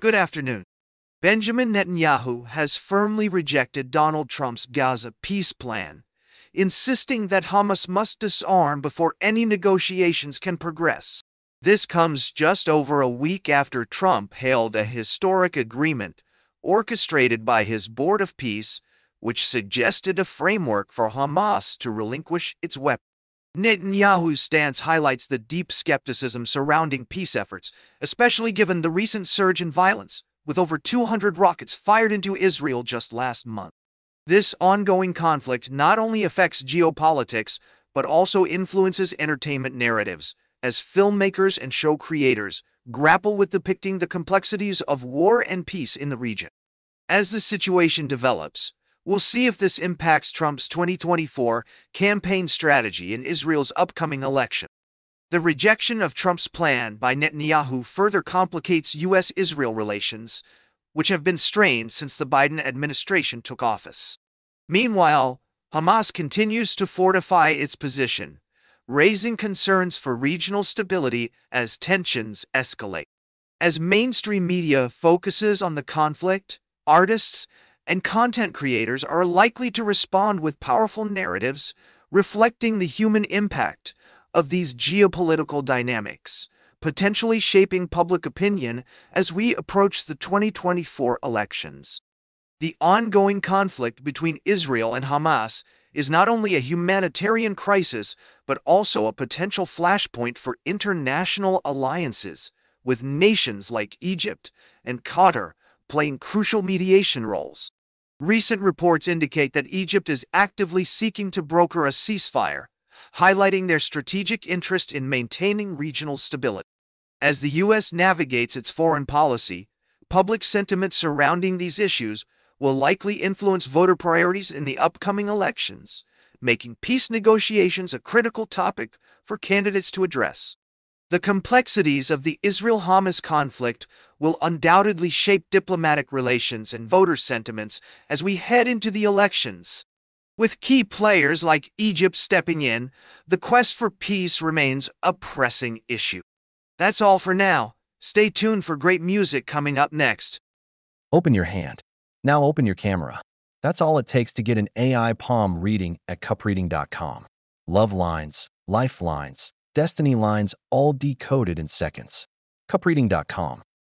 Good afternoon. Benjamin Netanyahu has firmly rejected Donald Trump's Gaza peace plan, insisting that Hamas must disarm before any negotiations can progress. This comes just over a week after Trump hailed a historic agreement orchestrated by his Board of Peace, which suggested a framework for Hamas to relinquish its weapons. Netanyahu's stance highlights the deep skepticism surrounding peace efforts, especially given the recent surge in violence, with over 200 rockets fired into Israel just last month. This ongoing conflict not only affects geopolitics, but also influences entertainment narratives, as filmmakers and show creators grapple with depicting the complexities of war and peace in the region. As the situation develops, we'll see if this impacts Trump's 2024 campaign strategy in Israel's upcoming election. The rejection of Trump's plan by Netanyahu further complicates U.S.-Israel relations, which have been strained since the Biden administration took office. Meanwhile, Hamas continues to fortify its position, raising concerns for regional stability as tensions escalate. As mainstream media focuses on the conflict, artists and content creators are likely to respond with powerful narratives reflecting the human impact of these geopolitical dynamics, potentially shaping public opinion as we approach the 2024 elections. The ongoing conflict between Israel and Hamas is not only a humanitarian crisis, but also a potential flashpoint for international alliances, with nations like Egypt and Qatar playing crucial mediation roles. Recent reports indicate that Egypt is actively seeking to broker a ceasefire, highlighting their strategic interest in maintaining regional stability. As the U.S. navigates its foreign policy, public sentiment surrounding these issues will likely influence voter priorities in the upcoming elections, making peace negotiations a critical topic for candidates to address. The complexities of the Israel-Hamas conflict will undoubtedly shape diplomatic relations and voter sentiments as we head into the elections. With key players like Egypt stepping in, the quest for peace remains a pressing issue. That's all for now. Stay tuned for great music coming up next. Open your hand. Now open your camera. That's all it takes to get an AI palm reading at cupreading.com. Love lines, lifelines, destiny lines, all decoded in seconds. cupreading.com.